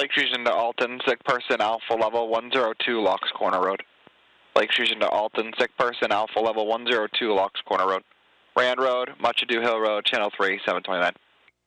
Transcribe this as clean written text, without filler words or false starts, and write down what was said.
Lake Fusion to Alton, sick person, Alpha level 102, Locks Corner Road. Lake Fusion to Alton, sick person, Alpha level 102, Locks Corner Road. Rand Road, Much Ado Hill Road, Channel 3, 729.